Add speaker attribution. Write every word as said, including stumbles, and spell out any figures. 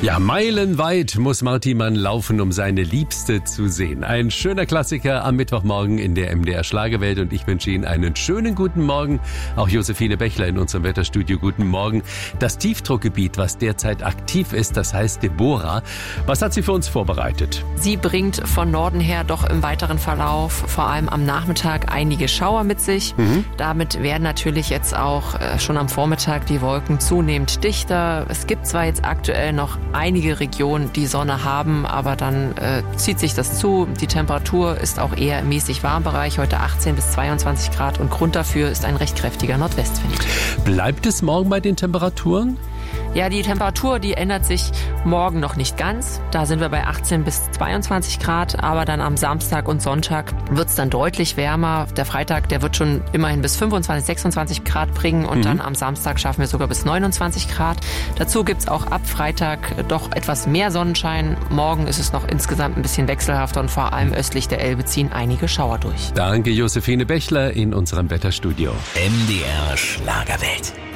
Speaker 1: Ja, meilenweit muss Marti Mann laufen, um seine Liebste zu sehen. Ein schöner Klassiker am Mittwochmorgen in der M D R Schlagerwelt und ich wünsche Ihnen einen schönen guten Morgen. Auch Josephine Bechler in unserem Wetterstudio, guten Morgen. Das Tiefdruckgebiet, was derzeit aktiv ist, das heißt Deborah. Was hat sie für uns vorbereitet?
Speaker 2: Sie bringt von Norden her doch im weiteren Verlauf, vor allem am Nachmittag, einige Schauer mit sich. Mhm. Damit werden natürlich jetzt auch äh, schon am Vormittag die Wolken zunehmend dichter. Es gibt zwar jetzt aktuell noch einige Regionen, die Sonne haben, aber dann äh, zieht sich das zu. Die Temperatur ist auch eher im mäßig warmen Bereich, heute achtzehn bis zweiundzwanzig Grad und Grund dafür ist ein recht kräftiger Nordwestwind.
Speaker 1: Bleibt es morgen bei den Temperaturen?
Speaker 2: Ja, die Temperatur, die ändert sich morgen noch nicht ganz. Da sind wir bei achtzehn bis zweiundzwanzig Grad, aber dann am Samstag und Sonntag wird es dann deutlich wärmer. Der Freitag, der wird schon immerhin bis fünfundzwanzig, sechsundzwanzig Grad bringen und mhm. dann am Samstag schaffen wir sogar bis neunundzwanzig Grad. Dazu gibt's auch ab Freitag doch etwas mehr Sonnenschein. Morgen ist es noch insgesamt ein bisschen wechselhafter und vor allem östlich der Elbe ziehen einige Schauer durch.
Speaker 1: Danke, Josephine Bechler in unserem Wetterstudio.
Speaker 3: M D R Schlagerwelt.